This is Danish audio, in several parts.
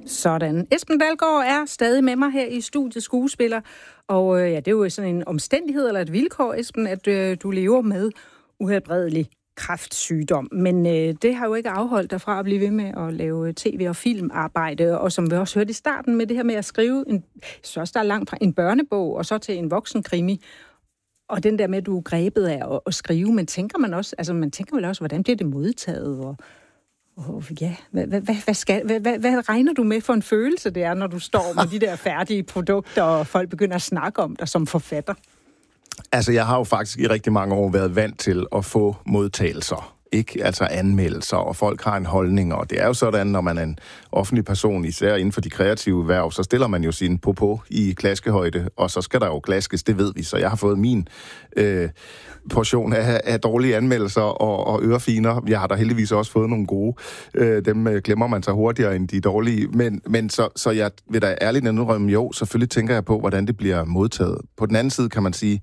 Sådan. Esben Dalgaard er stadig med mig her i studiet, skuespiller. Og det er jo sådan en omstændighed eller et vilkår, Esben, at du lever med uhelbredelig kræftsygdom. Men det har jo ikke afholdt dig fra at blive ved med at lave tv- og filmarbejde. Og som vi også hørte i starten med det her med at skrive, så også der er langt fra en børnebog og så til en voksenkrimi. Og den der med, at du er grebet af at skrive, men tænker man vel også, hvordan bliver det modtaget? Og ja, hvad regner du med for en følelse det er, når du står med de der færdige produkter, og folk begynder at snakke om dig som forfatter? Altså, jeg har jo faktisk i rigtig mange år været vant til at få modtagelser. Ikke altså anmeldelser, og folk har en holdning, og det er jo sådan, når man er en offentlig person, især inden for de kreative værv, så stiller man jo sin popo i klaskehøjde, og så skal der jo klaskes, det ved vi, så jeg har fået min portion af dårlige anmeldelser og ørefiner. Jeg har da heldigvis også fået nogle gode. Dem glemmer man så hurtigere end de dårlige, men så jeg vil da ærligt indrømme, jo, selvfølgelig tænker jeg på, hvordan det bliver modtaget. På den anden side kan man sige,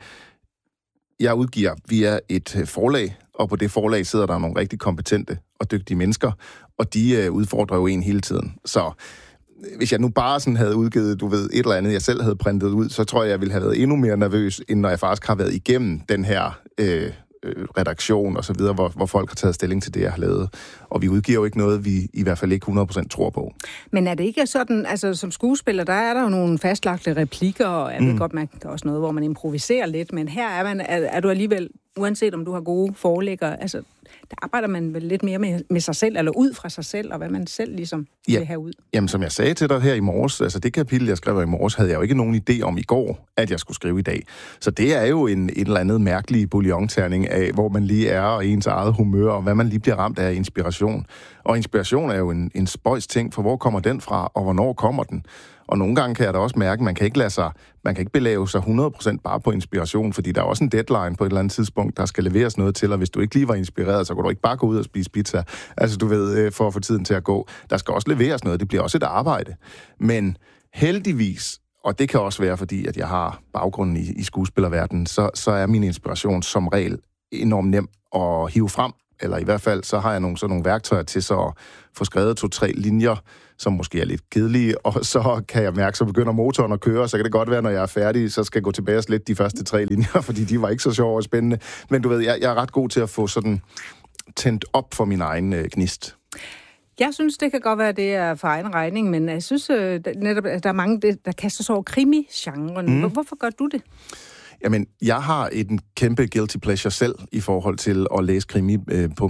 jeg udgiver via et forlag, og på det forlag sidder der nogle rigtig kompetente og dygtige mennesker, og de udfordrer jo en hele tiden. Så hvis jeg nu bare sådan havde udgivet, et eller andet, jeg selv havde printet ud, så tror jeg ville have været endnu mere nervøs, end når jeg faktisk har været igennem den her redaktion og så videre, hvor folk har taget stilling til det, jeg har lavet. Og vi udgiver jo ikke noget, vi i hvert fald ikke 100% tror på. Men er det ikke sådan, altså som skuespiller, der er der jo nogle fastlagte replikker, og jeg ved godt, man kan også noget, hvor man improviserer lidt, men her er du alligevel, uanset om du har gode forlæggere, altså der arbejder man vel lidt mere med sig selv, eller ud fra sig selv, og hvad man selv ligesom vil have ud. Jamen, som jeg sagde til dig her i morges, altså det kapitel, jeg skrev i morges, havde jeg jo ikke nogen idé om i går, at jeg skulle skrive i dag. Så det er jo en eller anden mærkelig bouillonterning af, hvor man lige er, og ens eget humør, og hvad man lige bliver ramt af inspiration. Og inspiration er jo en spøjs ting, for hvor kommer den fra, og hvornår kommer den? Og nogle gange kan jeg da også mærke, at man kan ikke belave sig 100% bare på inspiration, fordi der er også en deadline på et eller andet tidspunkt, der skal leveres noget til, og hvis du ikke lige var inspireret, så kan du ikke bare gå ud og spise pizza. Altså du ved, for at få tiden til at gå. Der skal også leveres noget, det bliver også et arbejde. Men heldigvis, og det kan også være, fordi at jeg har baggrunden i skuespillerverdenen, så er min inspiration som regel enormt nem at hive frem, eller i hvert fald, så har jeg nogle værktøjer til så at få skrevet 2-3 linjer, som måske er lidt kedelige, og så kan jeg mærke, så begynder motoren at køre, så kan det godt være, når jeg er færdig, så skal jeg gå tilbage og slette de første 3 linjer, fordi de var ikke så sjove og spændende. Men du ved, jeg er ret god til at få sådan tændt op for min egen gnist. Jeg synes, det kan godt være, at det er for egen regning, men jeg synes netop, at der er mange, der kaster sig over krimi-genren. Hvorfor gør du det? Jamen, jeg har en kæmpe guilty pleasure selv i forhold til at læse krimi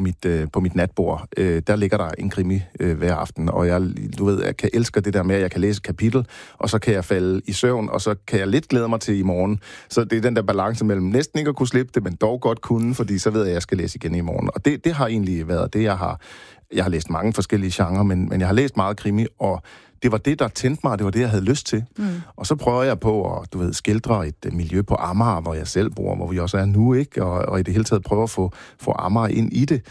på mit natbord. Der ligger der en krimi hver aften, og jeg kan elske det der med, at jeg kan læse et kapitel, og så kan jeg falde i søvn, og så kan jeg lidt glæde mig til i morgen. Så det er den der balance mellem næsten ikke at kunne slippe det, men dog godt kunne, fordi så ved jeg, at jeg skal læse igen i morgen. Og det har egentlig været det, jeg har læst mange forskellige genrer, men jeg har læst meget krimi, og det var det, der tændte mig, og det var det, jeg havde lyst til. Og så prøver jeg på at, skildre et miljø på Amager, hvor jeg selv bor, hvor vi også er nu, ikke? Og i det hele taget prøve at få Amager ind i det.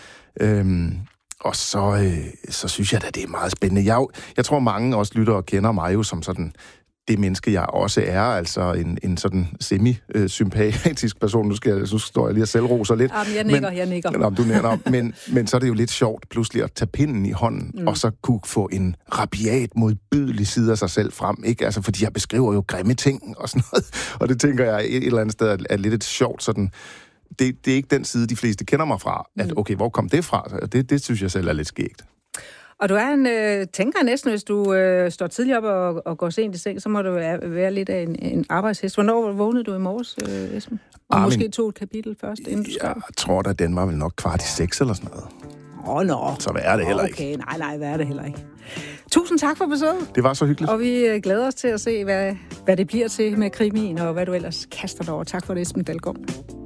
Og så synes jeg, at det er meget spændende. Jeg tror, mange også lytter og kender mig jo som sådan det menneske, jeg også er, altså en sådan semi-sympatisk person. Nu står jeg lige og selvroser lidt. Jeg nikker. Du nævner, men så er det jo lidt sjovt pludselig at tage pinden i hånden, og så kunne få en rabiat, modbydelig side af sig selv frem, ikke? Altså, fordi jeg beskriver jo grimme ting og sådan noget, og det tænker jeg et eller andet sted er lidt et sjovt sådan. Det er ikke den side, de fleste kender mig fra, at okay, hvor kom det fra? Det synes jeg selv er lidt skægt. Og du er tænker næsten, hvis du står tidligt op og går sent i seng, så må du være lidt af en arbejdshest. Hvornår vågnede du i morges, Esben? Og måske tog et kapitel først, inden du skrev? Jeg tror da, den var vel nok 5:15 eller sådan noget. Så hvad er det heller ikke? Okay, nej, hvad er det heller ikke? Tusind tak for besøget. Det var så hyggeligt. Og vi glæder os til at se, hvad det bliver til med krimien, og hvad du ellers kaster dig over. Tak for det, Esben Dalgaard.